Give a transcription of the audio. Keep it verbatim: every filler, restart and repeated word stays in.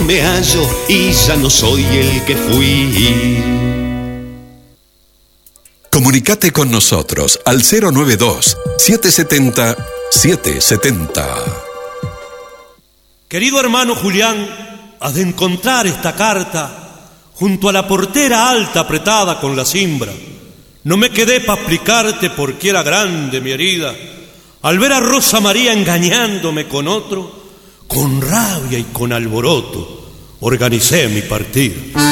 me hallo y ya no soy el que fui. Comunicate con nosotros al cero noventa y dos, setecientos setenta, setecientos setenta. Querido hermano Julián, has de encontrar esta carta junto a la portera alta apretada con la cimbra. No me quedé para explicarte por qué era grande mi herida. Al ver a Rosa María engañándome con otro, con rabia y con alboroto, organicé mi partida.